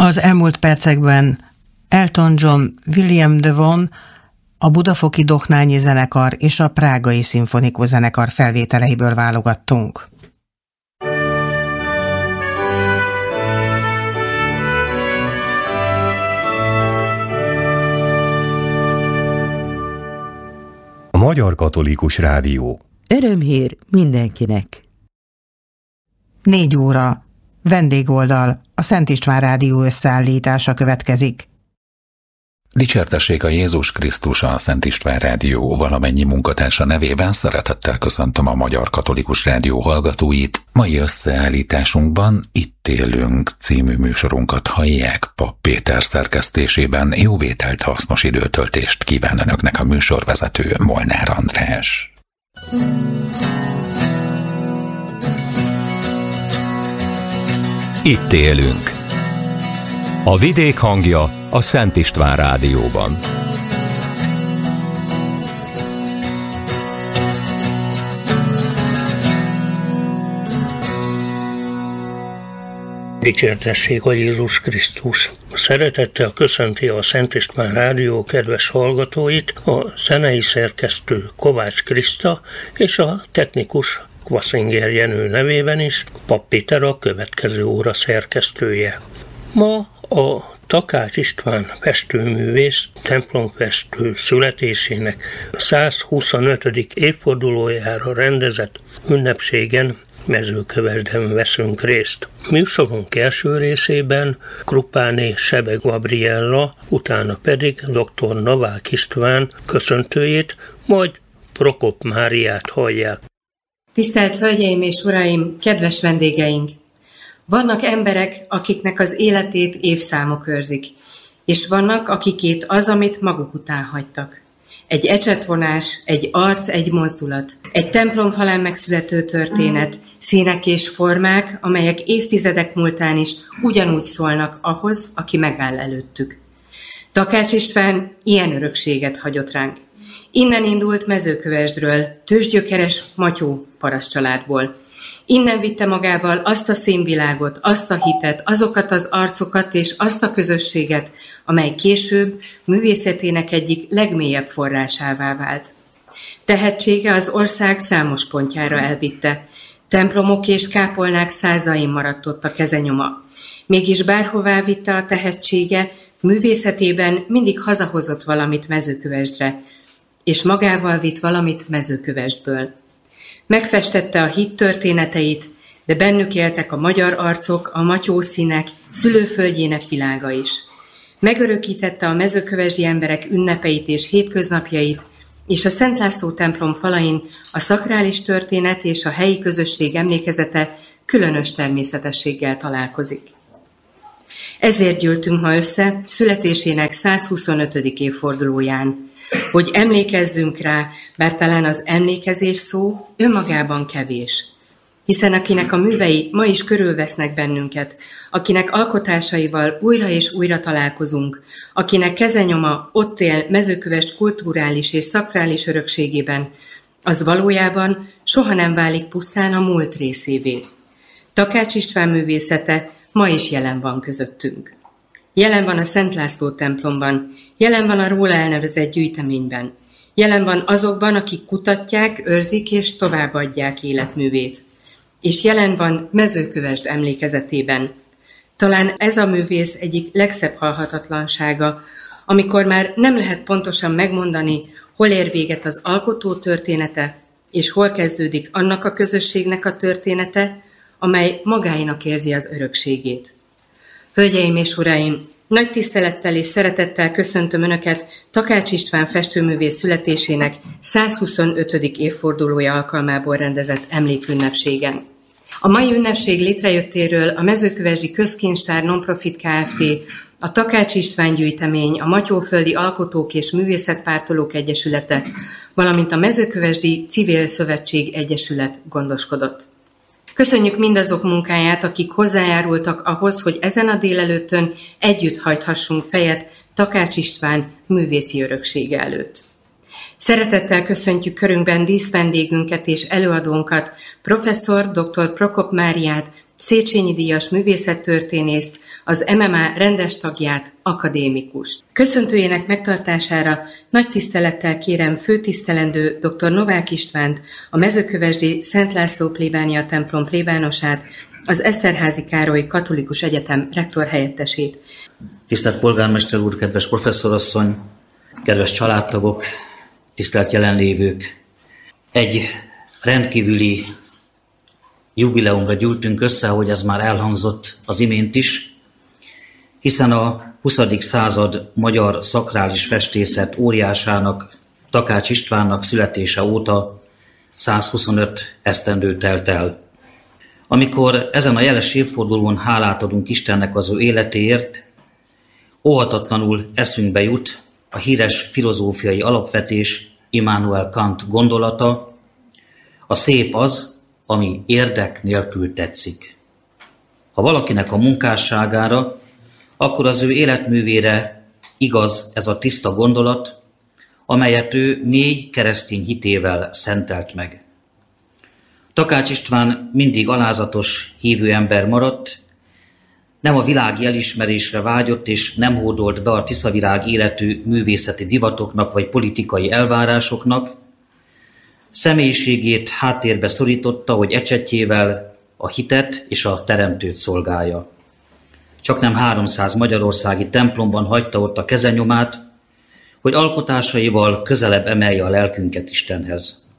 Az elmúlt percekben Elton John, William DeVon, a Budafoki Dohnányi Zenekar és a Prágai Szimfonikus Zenekar felvételeiből válogattunk. A Magyar Katolikus Rádió. Örömhír mindenkinek. 4 óra. Vendégoldal. A Szent István Rádió összeállítása következik. Dicsértessék a Jézus Krisztus, a Szent István Rádió valamennyi munkatársa nevében szeretettel köszöntöm a Magyar Katolikus Rádió hallgatóit. Mai összeállításunkban Itt élünk című műsorunkat hallják Papp Péter szerkesztésében. Jó vételt, hasznos időtöltést kíván önöknek a műsorvezető Molnár András. Itt élünk. A vidék hangja a Szent István Rádióban. Dicsértessék a Jézus Krisztus! Szeretettel köszönti a Szent István Rádió kedves hallgatóit, a zenei szerkesztő Kovács Kriszta és a technikus Kvaszinger Jenő nevében is Papp Péter a következő óra szerkesztője. Ma a Takács István festőművész, templomfestő születésének 125. évfordulójára rendezett ünnepségen Mezőkövesden veszünk részt. Műsorunk első részében Krupáné Sebe Gabriella, utána pedig dr. Novák István köszöntőjét, majd Prokop Máriát hallják. Tisztelt Hölgyeim és Uraim, kedves vendégeink! Vannak emberek, akiknek az életét évszámok őrzik, és vannak, akikét az, amit maguk után hagytak. Egy ecsetvonás, egy arc, egy mozdulat, egy templomfalán megszülető történet, színek és formák, amelyek évtizedek múltán is ugyanúgy szólnak ahhoz, aki megáll előttük. Takács István ilyen örökséget hagyott ránk. Innen indult Mezőkövesdről, tőzsgyökeres Matyó parasztcsaládból. Innen vitte magával azt a színvilágot, azt a hitet, azokat az arcokat és azt a közösséget, amely később művészetének egyik legmélyebb forrásává vált. Tehetsége az ország számos pontjára elvitte. Templomok és kápolnák százain maradt ott a kezenyoma. Mégis bárhová vitte a tehetsége, művészetében mindig hazahozott valamit Mezőkövesdre, és magával vitt valamit Mezőkövesdből. Megfestette a hit történeteit, de bennük éltek a magyar arcok, a Matyó színek, szülőföldjének világa is. Megörökítette a mezőkövesdi emberek ünnepeit és hétköznapjait, és a Szent László templom falain a szakrális történet és a helyi közösség emlékezete különös természetességgel találkozik. Ezért gyűltünk ma össze születésének 125. évfordulóján, hogy emlékezzünk rá, bár talán az emlékezés szó önmagában kevés. Hiszen akinek a művei ma is körülvesznek bennünket, akinek alkotásaival újra és újra találkozunk, akinek kezenyoma ott él Mezőkövesd kulturális és szakrális örökségében, az valójában soha nem válik pusztán a múlt részévé. Takács István művészete ma is jelen van közöttünk. Jelen van a Szent László templomban, jelen van a róla elnevezett gyűjteményben, jelen van azokban, akik kutatják, őrzik és továbbadják életművét. És jelen van Mezőkövesd emlékezetében. Talán ez a művész egyik legszebb halhatatlansága, amikor már nem lehet pontosan megmondani, hol ér véget az alkotó története, és hol kezdődik annak a közösségnek a története, amely magáinak érzi az örökségét. Hölgyeim és uraim, nagy tisztelettel és szeretettel köszöntöm Önöket Takács István festőművész születésének 125. évfordulója alkalmából rendezett emlékünnepségen. A mai ünnepség létrejöttéről a Mezőkövesdi Közkincstár Nonprofit Kft., a Takács István gyűjtemény, a Matyóföldi Alkotók és Művészetpártolók Egyesülete, valamint a Mezőkövesdi Civil Szövetség Egyesület gondoskodott. Köszönjük mindazok munkáját, akik hozzájárultak ahhoz, hogy ezen a délelőttön együtt hajthassunk fejet Takács István művészi öröksége előtt. Szeretettel köszöntjük körünkben díszvendégünket és előadónkat, professzor dr. Prokop Máriát, Széchenyi díjas művészettörténészt, az MMA rendes tagját, akadémikust. Köszöntőjének megtartására nagy tisztelettel kérem főtisztelendő dr. Novák Istvánt, a Mezőkövesdi Szent László plébánia templom plébánosát, az Eszterházy Károly Katolikus Egyetem rektorhelyettesét. Tisztelt polgármester úr, kedves professzorasszony, kedves családtagok, tisztelt jelenlévők! Egy rendkívüli jubileumra gyűltünk össze, ahogy ez már elhangzott az imént is, hiszen a 20. század magyar szakrális festészet óriásának, Takács Istvánnak születése óta 125 esztendő telt el. Amikor ezen a jeles évfordulón hálát adunk Istennek az ő életéért, óhatatlanul eszünkbe jut a híres filozófiai alapvetés, Immanuel Kant gondolata: a szép az, ami érdek nélkül tetszik. Ha valakinek a munkásságára, akkor az ő életművére igaz ez a tiszta gondolat, amelyet ő mély keresztény hitével szentelt meg. Takács István mindig alázatos hívő ember maradt, nem a világi elismerésre vágyott, és nem hódolt be a tiszavirág életű művészeti divatoknak vagy politikai elvárásoknak. Személyiségét háttérbe szorította, hogy ecsetjével a hitet és a teremtőt szolgálja. Csaknem 300 magyarországi templomban hagyta ott a kezenyomát, hogy alkotásaival közelebb emelje a lelkünket Istenhez.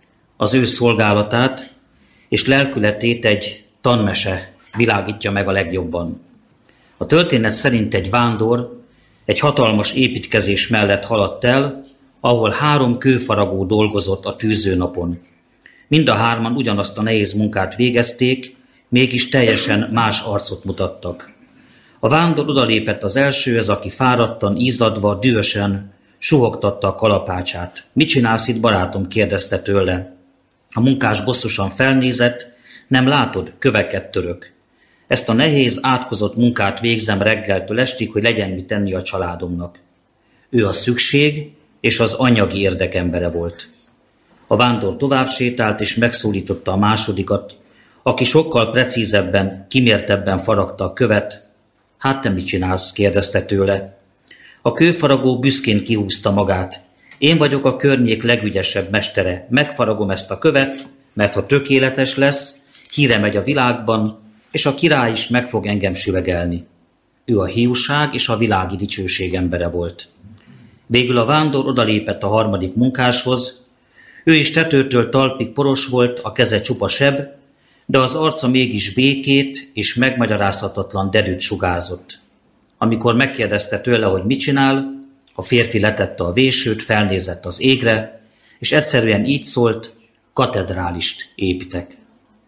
Az ő szolgálatát és lelkületét egy tanmese világítja meg a legjobban. A történet szerint egy vándor egy hatalmas építkezés mellett haladt el, ahol 3 kőfaragó dolgozott a tűzőnapon. Mind a 3-an ugyanazt a nehéz munkát végezték, mégis teljesen más arcot mutattak. A vándor odalépett az elsőhez, aki fáradtan, izzadva, dühösen suhogtatta a kalapácsát. Mit csinálsz itt, barátom? Kérdezte tőle. A munkás bosszusan felnézett, nem látod, köveket török. Ezt a nehéz, átkozott munkát végzem reggeltől estig, hogy legyen mit tenni a családomnak. Ő a szükség és az anyagi érdekembere volt. A vándor tovább sétált, és megszólította a másodikat, aki sokkal precízebben, kimértebben faragta a követ. Hát te mit csinálsz? Kérdezte tőle. A kőfaragó büszkén kihúzta magát. Én vagyok a környék legügyesebb mestere. Megfaragom ezt a követ, mert ha tökéletes lesz, híre megy a világban, és a király is meg fog engem süvegelni. Ő a hiúság és a világi dicsőség embere volt. Végül a vándor odalépett a 3. munkáshoz. Ő is tetőtől talpig poros volt, a keze csupa seb, de az arca mégis békét és megmagyarázhatatlan derűt sugárzott. Amikor megkérdezte tőle, hogy mit csinál, a férfi letette a vésőt, felnézett az égre, és egyszerűen így szólt: katedrálist építek.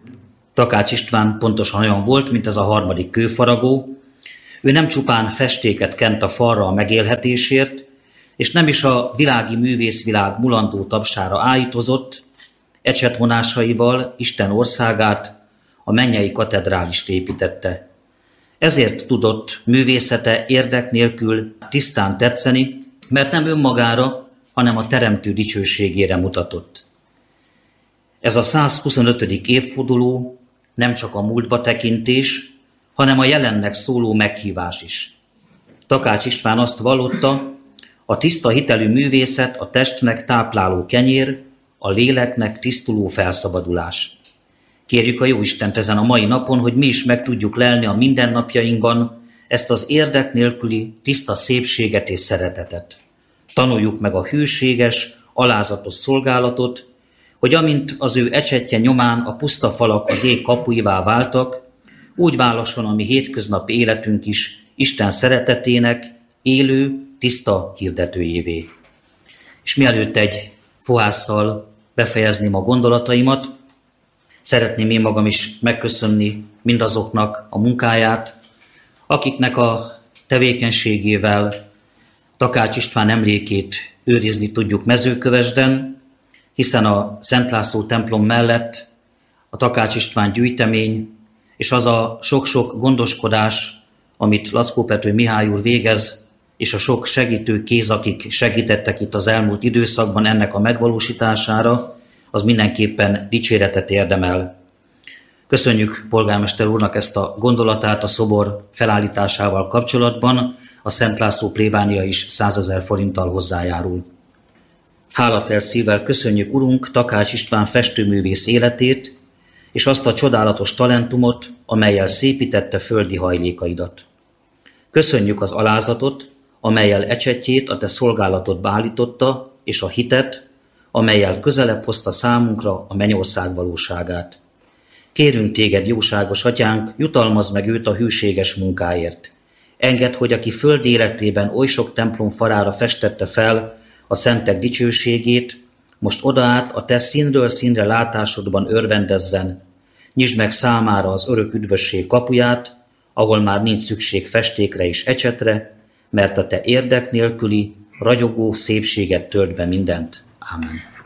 Takács István pontosan olyan volt, mint ez a 3. kőfaragó. Ő nem csupán festéket kent a falra a megélhetésért, és nem is a világi művészvilág mulandó tapsára állítozott, ecsetvonásaival Isten országát, a mennyei katedrálist építette. Ezért tudott művészete érdek nélkül tisztán tetszeni, mert nem önmagára, hanem a teremtő dicsőségére mutatott. Ez a 125. évforduló nem csak a múltba tekintés, hanem a jelennek szóló meghívás is. Takács István azt vallotta: a tiszta hitelű művészet a testnek tápláló kenyér, a léleknek tisztuló felszabadulás. Kérjük a Jóistent ezen a mai napon, hogy mi is meg tudjuk lelni a mindennapjainkban ezt az érdek nélküli tiszta szépséget és szeretetet. Tanuljuk meg a hűséges, alázatos szolgálatot, hogy amint az ő ecsetje nyomán a puszta falak az ég kapuivá váltak, úgy válasson a mi hétköznapi életünk is Isten szeretetének élő, tiszta hirdetőjévé. És mielőtt egy fohásszal befejezném a gondolataimat, szeretném én magam is megköszönni mindazoknak a munkáját, akiknek a tevékenységével Takács István emlékét őrizni tudjuk Mezőkövesden, hiszen a Szent László templom mellett a Takács István gyűjtemény és az a sok-sok gondoskodás, amit Lackó Pető Mihály úr végez, és a sok segítő kéz, akik segítettek itt az elmúlt időszakban ennek a megvalósítására, az mindenképpen dicséretet érdemel. Köszönjük polgármester úrnak ezt a gondolatát a szobor felállításával kapcsolatban. A Szent László plébánia is 100 000 forinttal hozzájárul. Hálatelt szívvel köszönjük Urunk Takács István festőművész életét, és azt a csodálatos talentumot, amellyel szépítette földi hajlékaidat. Köszönjük az alázatot, amellyel ecsetjét a te szolgálatodba állította, és a hitet, amellyel közelebb hozta számunkra a mennyország valóságát. Kérünk téged, jóságos atyánk, jutalmazd meg őt a hűséges munkáért. Engedd, hogy aki föld életében oly sok templom falára festette fel a szentek dicsőségét, most odaát a te színről színre látásodban örvendezzen. Nyisd meg számára az örök üdvösség kapuját, ahol már nincs szükség festékre és ecsetre, mert a te érdek nélküli, ragyogó szépséget tölt be mindent. Ámen.